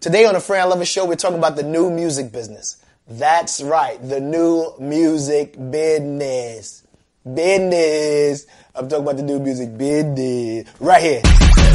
Today on the Fran Lovin Show, we're talking about the new music business. That's right, the new music business. I'm talking about the new music business. Right here.